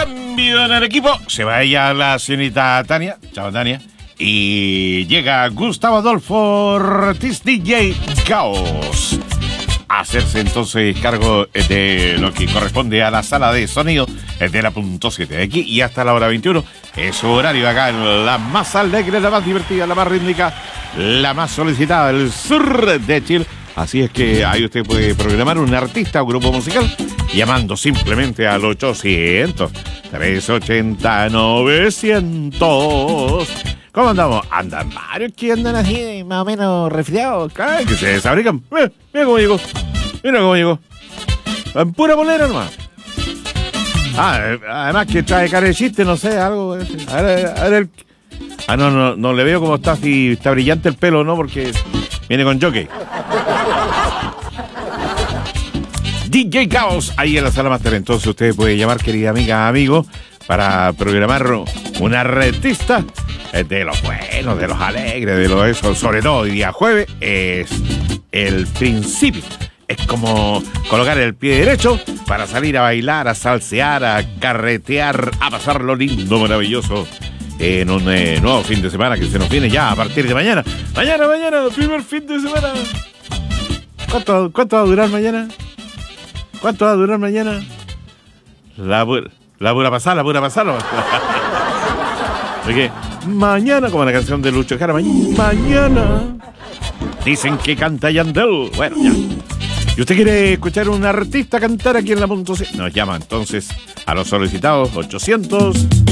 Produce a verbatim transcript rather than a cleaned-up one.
Cambio en el equipo. Se va ella la señorita Tania. Chao, Tania. Y llega Gustavo Adolfo Ortiz, D J Caos. A hacerse entonces cargo de lo que corresponde a la sala de sonido de la punto siete. De aquí y hasta la hora veintiuno. Es su horario acá en la más alegre, la más divertida, la más rítmica, la más solicitada del sur de Chile. Así es que ahí usted puede programar un artista o grupo musical llamando simplemente al ochocientos, trescientos ochenta, novecientos. ¿Cómo andamos? Andan varios que andan así, más o menos resfriados, claro, que se desabrigan. Mira, mira cómo llegó. Mira cómo llegó. En pura bolera nomás. Ah, además que trae cara de chiste, no sé, algo. A ver, a ver el... Ah, no, no, no le veo cómo está, si está brillante el pelo, ¿no? Porque viene con jockey. D J Caos, ahí en la sala máster. Entonces usted puede llamar, querida amiga, amigo, para programar un artista de los buenos, de los alegres, de los eso. Sobre todo hoy día jueves es el principio. Es como colocar el pie derecho para salir a bailar, a salsear, a carretear, a pasarlo lindo, maravilloso en un eh, nuevo fin de semana que se nos viene ya a partir de mañana. Mañana, mañana, primer fin de semana. ¿Cuánto, cuánto va a durar mañana? ¿Cuánto va a durar mañana? La, la pura pasada, la pura pasada. Así que mañana, como la canción de Lucho Jara, mañana dicen que canta Yandel. Bueno, ya. ¿Y usted quiere escuchar a un artista cantar aquí en la punto C? Nos llama entonces a los solicitados ochocientos